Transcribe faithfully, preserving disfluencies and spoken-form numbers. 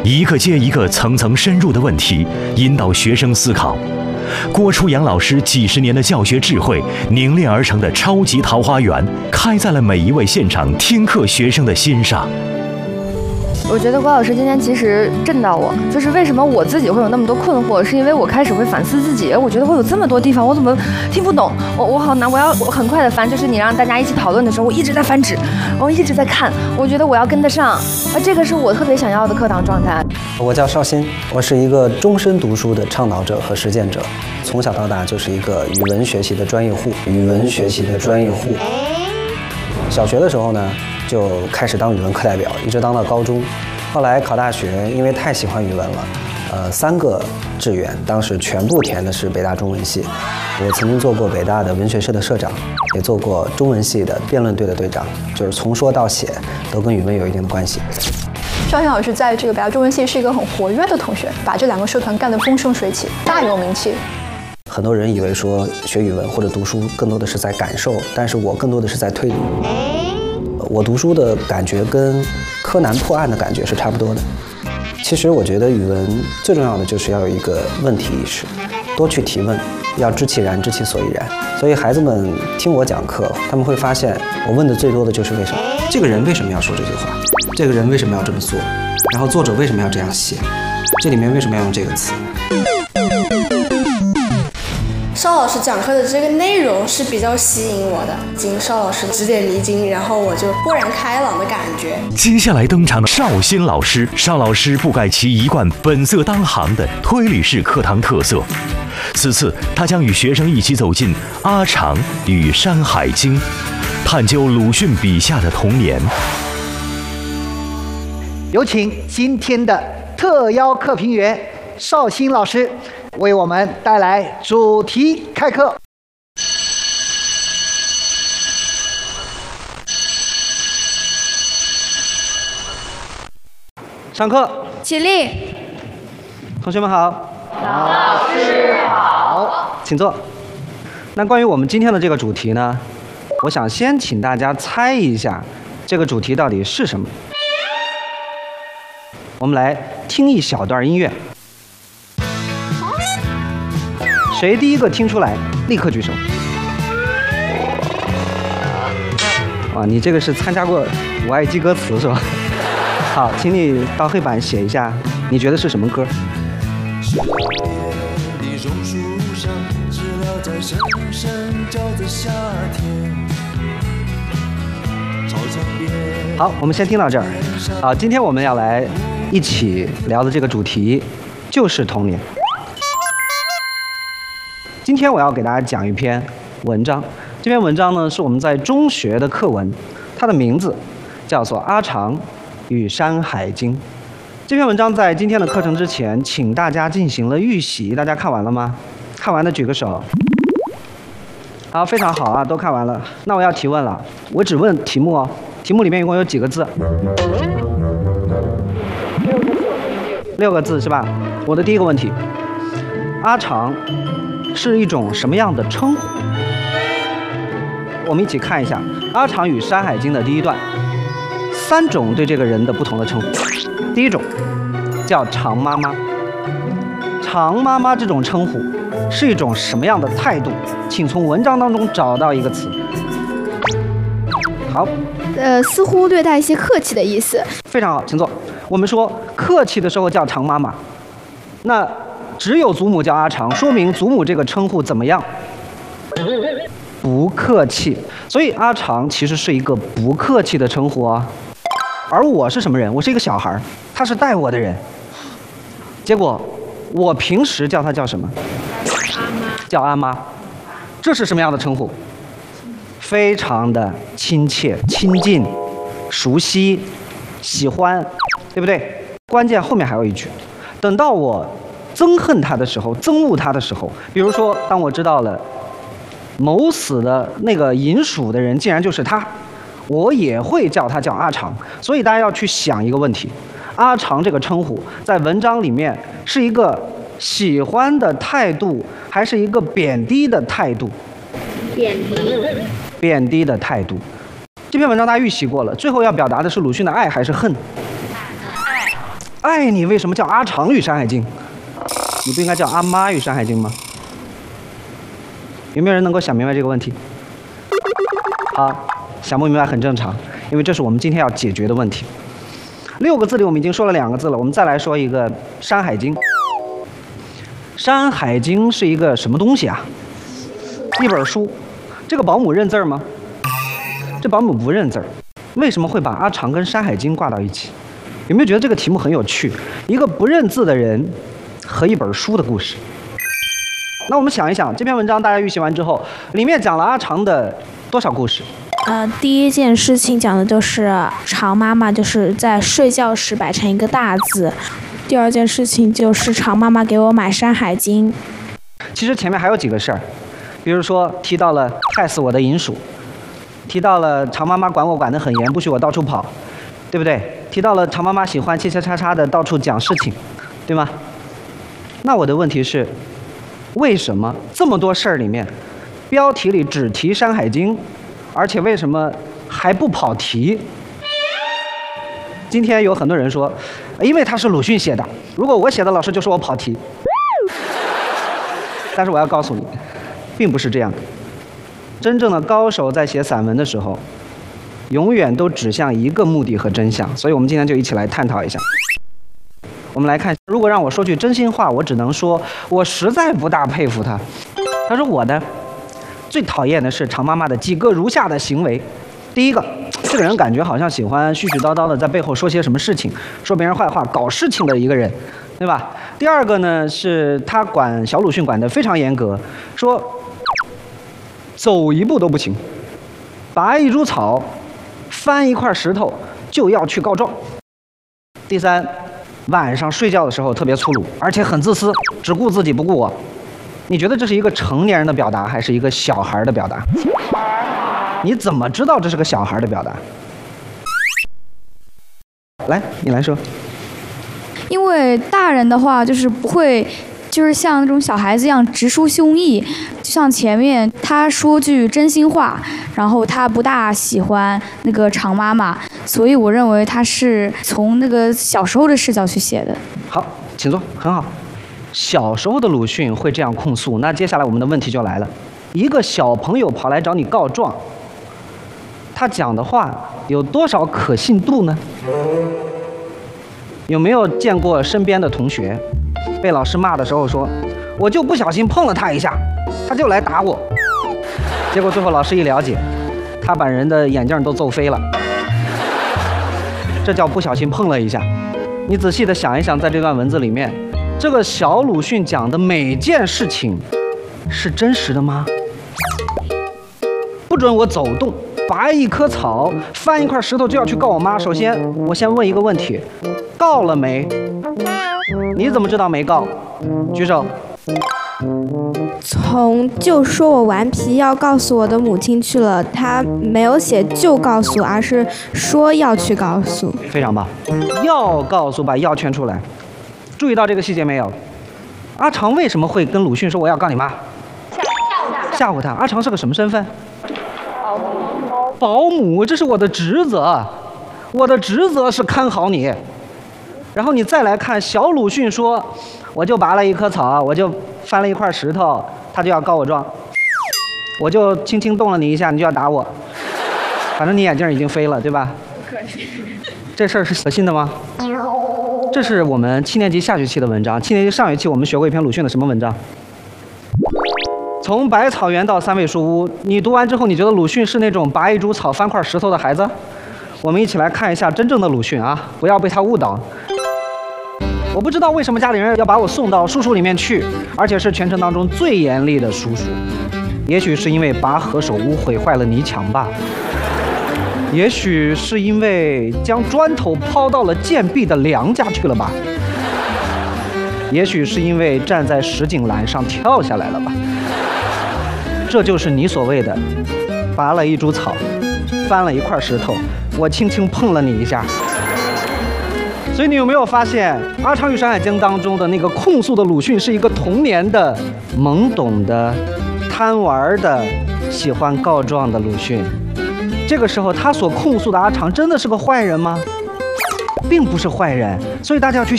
一个接一个层层深入的问题，引导学生思考。郭初阳老师几十年的教学智慧凝练而成的超级桃花源，开在了每一位现场听课学生的心上。 我觉得郭老师今天其实震到我，就是为什么我自己会有那么多困惑，是因为我开始会反思自己。我觉得会有这么多地方，我怎么听不懂？我我好难，我要我很快的翻。就是你让大家一起讨论的时候，我一直在翻纸，我一直在看。我觉得我要跟得上，啊，这个是我特别想要的课堂状态。 我叫邵鑫，我是一个终身读书的倡导者和实践者，从小到大就是一个语文学习的专业户，语文学习的专业户。小学的时候呢，就开始当语文课代表，一直当到高中。后来考大学，因为太喜欢语文了，呃，三个志愿当时全部填的是北大中文系。我曾经做过北大的文学社的社长，也做过中文系的辩论队的队长，就是从说到写都跟语文有一定的关系。 邵鑫老师在这个北大中文系是一个很活跃的同学，把这两个社团干得风生水起，大有名气。 很多人以为说学语文或者读书更多的是在感受，但是我更多的是在推理。我读书的感觉跟柯南破案的感觉是差不多的。其实我觉得语文最重要的就是要有一个问题意识，多去提问，要知其然，知其所以然。所以孩子们听我讲课，他们会发现我问的最多的就是为什么？这个人为什么要说这句话？这个人为什么要这么做？然后作者为什么要这样写？这里面为什么要用这个词？ 邵老师讲课的这个内容是比较吸引我的，经邵老师指点迷津，然后我就豁然开朗的感觉。 接下来登场的邵鑫老师，邵老师不改其一贯本色当行的推理式课堂特色。此次他将与学生一起走进阿长与《山海经》，探究鲁迅笔下的童年。 有请今天的特邀课评员邵鑫老师为我们带来主题开课。上课， 起立。 同学们好。老师好。请坐。那关于我们今天的这个主题呢，我想先请大家猜一下，这个主题到底是什么？我们来听一小段音乐。谁第一个听出来，立刻举手。哇，你这个是参加过《我爱记歌词》是吧？好，请你到黑板写一下，你觉得是什么歌？好，我们先听到这儿。好，今天我们要来一起聊的这个主题就是童年。今天我要给大家讲一篇文章，这篇文章呢是我们在中学的课文，它的名字叫做《阿长与山海经》。这篇文章在今天的课程之前，请大家进行了预习，大家看完了吗？看完的举个手。好，非常好啊，都看完了。那我要提问了，我只问题目哦。题目里面一共有几个字？六个字是吧？我的第一个问题，阿长是一种什么样的称呼？我们一起看一下《阿长与山海经》的第一段，三种对这个人的不同的称呼。第一种叫长妈妈，长妈妈这种称呼是一种什么样的态度？请从文章当中找到一个词。好， 呃，似乎略带一些客气的意思。 非常好，请坐。我们说客气的时候叫长妈妈，那只有祖母叫阿长，说明祖母这个称呼怎么样？不客气。所以阿长其实是一个不客气的称呼啊。而我是什么人？我是一个小孩，他是带我的人。结果我平时叫他叫什么？叫阿妈。这是什么样的称呼？非常的亲切、亲近、熟悉、喜欢，对不对？关键后面还有一句，等到我憎恨他的时候，憎恶他的时候，比如说当我知道了某死的那个银属的人竟然就是他，我也会叫他叫阿长。所以大家要去想一个问题，阿长这个称呼在文章里面是一个喜欢的态度，还是一个贬低的态度？ 贬低。 贬低的态度。这篇文章大家预习过了，最后要表达的是鲁迅的爱还是恨？爱。 爱你为什么叫阿长与山海经？你不应该叫阿妈与山海经吗？有没有人能够想明白这个问题？好，想不明白很正常，因为这是我们今天要解决的问题。六个字里我们已经说了两个字了，我们再来说一个《山海经》。《山海经》是一个什么东西啊？一本书。这个保姆认字儿吗？这保姆不认字儿。为什么会把阿长跟《山海经》挂到一起？有没有觉得这个题目很有趣？一个不认字的人和一本书的故事。那我们想一想，这篇文章大家预习完之后，里面讲了阿长的多少故事？ 呃，第一件事情讲的就是长妈妈就是在睡觉时摆成一个大字。第二件事情就是长妈妈给我买《山海经》。 其实前面还有几个事儿，比如说提到了害死我的银鼠，提到了长妈妈管我管得很严，不许我到处跑，对不对？提到了长妈妈喜欢切切叉叉的到处讲事情，对吗？那我的问题是，为什么这么多事儿里面，标题里只提《山海经》，而且为什么还不跑题？今天有很多人说，因为他是鲁迅写的，如果我写的，老师就说我跑题。但是我要告诉你，并不是这样的。真正的高手在写散文的时候，永远都指向一个目的和真相。所以我们今天就一起来探讨一下。我们来看，如果让我说句真心话，我只能说，我实在不大佩服他。他说我呢，最讨厌的是长妈妈的几个如下的行为。第一个，这个人感觉好像喜欢絮絮叨叨的在背后说些什么事情，说别人坏话，搞事情的一个人，对吧？第二个呢，是他管小鲁迅管得非常严格，说走一步都不行，拔一株草，翻一块石头就要去告状。第三，晚上睡觉的时候特别粗鲁，而且很自私，只顾自己不顾我。你觉得这是一个成年人的表达，还是一个小孩的表达？你怎么知道这是个小孩的表达？来，你来说。 因为大人的话就是不会，就是像那种小孩子一样直抒胸臆，就像前面他说句真心话，然后他不大喜欢那个长妈妈，所以我认为他是从那个小时候的视角去写的。 好，请坐，很好。小时候的鲁迅会这样控诉，那接下来我们的问题就来了：一个小朋友跑来找你告状，他讲的话有多少可信度呢？有没有见过身边的同学被老师骂的时候说，我就不小心碰了他一下，他就来打我，结果最后老师一了解，他把人的眼镜都揍飞了，这叫不小心碰了一下。你仔细的想一想，在这段文字里面，这个小鲁迅讲的每件事情是真实的吗？不准我走动，拔一棵草，翻一块石头就要去告我妈。首先我先问一个问题，告了没？你怎么知道没告？举手。 从就说我顽皮要告诉我的母亲去了，他没有写就告诉，而是说要去告诉。 非常棒，要告诉，把要圈出来。注意到这个细节没有？阿长为什么会跟鲁迅说我要告你妈？吓唬他。阿长是个什么身份？保姆，这是我的职责，我的职责是看好你。然后你再来看小鲁迅说，我就拔了一棵草，我就翻了一块石头，他就要告我状，我就轻轻动了你一下，你就要打我，反正你眼镜已经飞了，对吧？这事儿是可信的吗？这是我们七年级下学期的文章，七年级上学期我们学过一篇鲁迅的什么文章？从百草园到三味书屋，你读完之后，你觉得鲁迅是那种拔一株草翻块石头的孩子？我们一起来看一下真正的鲁迅啊，不要被他误导。我不知道为什么家里人要把我送到叔叔里面去，而且是全城当中最严厉的叔叔。也许是因为拔何首乌毁坏了泥墙吧，也许是因为将砖头抛到了贱婢的梁家去了吧，也许是因为站在石井栏上跳下来了吧。这就是你所谓的拔了一株草，翻了一块石头，我轻轻碰了你一下。所以你有没有发现，《阿长与山海经》当中的那个控诉的鲁迅是一个童年的、懵懂的、贪玩的、喜欢告状的鲁迅？这个时候，他所控诉的阿长真的是个坏人吗？ 并不是坏人，所以大家要去